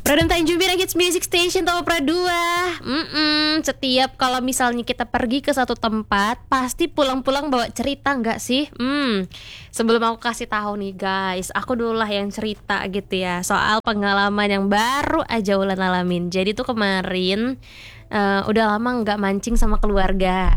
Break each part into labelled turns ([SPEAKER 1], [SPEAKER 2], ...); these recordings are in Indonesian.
[SPEAKER 1] Produm Tanjung Pinang Hits Music Station Tawa Pradua. Setiap kalau misalnya kita pergi ke satu tempat, pasti pulang-pulang bawa cerita nggak sih? Sebelum aku kasih tahu nih guys, aku dulu lah yang cerita gitu ya soal pengalaman yang baru aja Ulan alamin. Jadi tuh kemarin udah lama nggak mancing sama keluarga.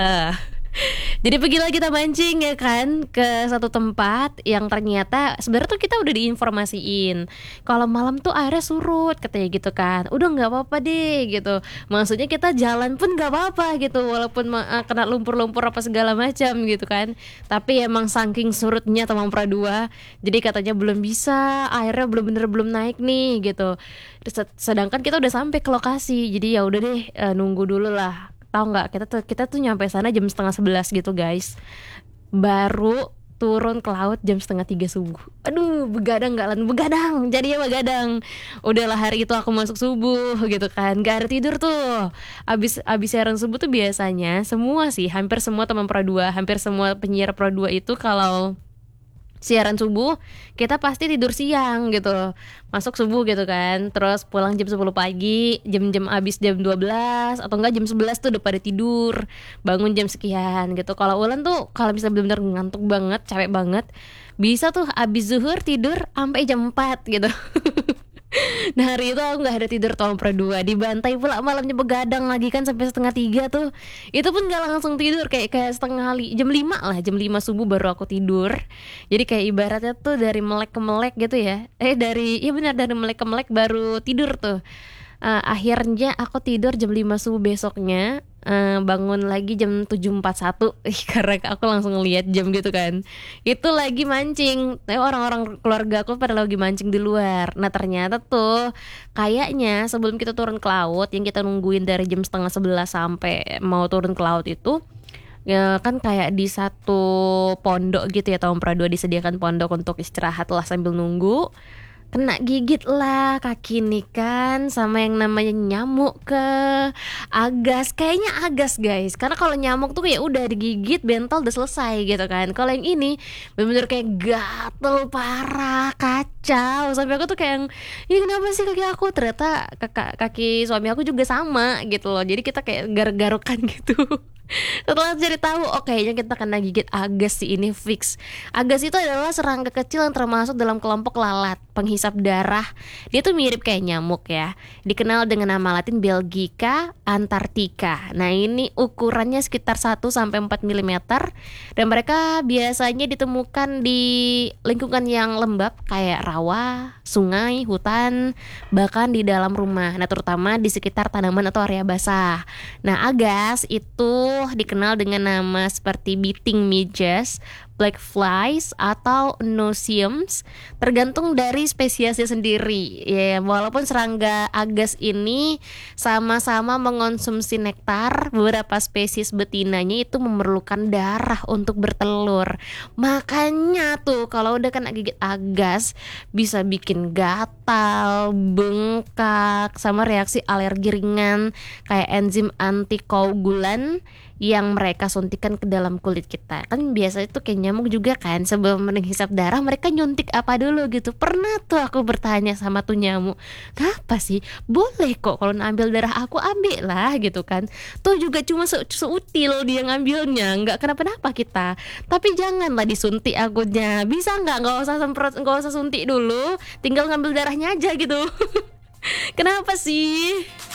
[SPEAKER 1] Jadi pergilah kita mancing ya kan ke satu tempat yang ternyata sebenarnya tuh kita udah diinformasiin kalau malam tuh airnya surut katanya gitu kan. Udah nggak apa-apa deh gitu. Maksudnya kita jalan pun nggak apa-apa gitu walaupun kena lumpur-lumpur apa segala macam gitu kan. Tapi emang saking surutnya Tamang Pradua, jadi katanya belum bisa, airnya bener-bener belum naik nih gitu. Sedangkan kita udah sampai ke lokasi, jadi ya udah deh nunggu dulu lah. Tahu nggak kita tuh nyampe sana jam 10:30 gitu guys, baru turun ke laut jam 2:30 subuh. Aduh, begadang nggak lan begadang, jadinya begadang. Udahlah hari itu aku masuk subuh gitu kan, gak ada tidur tuh. Abis siaran subuh tuh biasanya semua sih, hampir semua teman Pro 2, hampir semua penyiar Pro 2 itu kalau siaran subuh kita pasti tidur siang gitu, masuk subuh gitu kan, terus pulang jam 10 pagi, jam abis jam 12 atau enggak jam 11 tuh udah pada tidur, bangun jam sekian gitu. Kalau Ulan tuh kalau misalnya benar-benar ngantuk banget, capek banget, bisa tuh abis zuhur tidur sampai jam 4 gitu. Nah hari itu aku gak ada tidur Tahun Pro 2, dibantai pula malamnya begadang lagi kan sampai 2:30 tuh. Itu pun gak langsung tidur, kayak jam 5 lah, jam 5 subuh baru aku tidur. Jadi kayak ibaratnya tuh dari melek ke melek gitu ya. Dari melek ke melek baru tidur tuh. Akhirnya aku tidur jam 5 subuh besoknya, bangun lagi jam 7.41 karena aku langsung ngeliat jam gitu kan, itu lagi mancing. Orang-orang keluarga aku pada lagi mancing di luar. Nah ternyata tuh kayaknya sebelum kita turun ke laut, yang kita nungguin dari jam 10:30 sampai mau turun ke laut itu ya kan kayak di satu pondok gitu ya, Tahun Pro 2 disediakan pondok untuk istirahat lah sambil nunggu. Kena gigit lah kaki nih kan sama yang namanya nyamuk ke agas, kayaknya agas guys, karena kalau nyamuk tuh ya udah digigit bentol udah selesai gitu kan. Kalau yang ini bener-bener kayak gatel parah, kacau, sampai aku tuh kayak yang, ini kenapa sih kaki aku, ternyata kaki suami aku juga sama gitu loh, jadi kita kayak garuk-garukan gitu. Setelah cari tahu, kayaknya kita kena gigit agas sih, ini fix. Agas itu adalah serangga kecil yang termasuk dalam kelompok lalat, penghisap darah. Dia tuh mirip kayak nyamuk ya. Dikenal dengan nama latin Belgica antarctica. Nah ini ukurannya sekitar 1-4 mm. Dan mereka biasanya ditemukan di lingkungan yang lembab kayak rawa, sungai, hutan, bahkan di dalam rumah. Nah terutama di sekitar tanaman atau area basah. Nah agas itu dikenal dengan nama seperti beating midges, black flies atau no-see-ums, tergantung dari spesiesnya sendiri. Ya, walaupun serangga agas ini sama-sama mengonsumsi nektar, beberapa spesies betinanya itu memerlukan darah untuk bertelur. Makanya tuh kalau udah kena gigit agas bisa bikin gatal, bengkak, sama reaksi alergi ringan kayak enzim antikoagulan yang mereka suntikan ke dalam kulit kita. Kan biasanya tuh kayak nyamuk juga kan, sebelum menghisap darah mereka nyuntik apa dulu gitu. Pernah tuh aku bertanya sama tuh nyamuk, kenapa sih? Boleh kok kalau ambil darah aku, ambil lah gitu kan. Tuh juga cuma seutil dia ngambilnya, nggak kenapa-napa kita. Tapi janganlah disuntik akunya, bisa nggak usah semprot, nggak usah suntik dulu, tinggal ngambil darahnya aja gitu. Kenapa sih?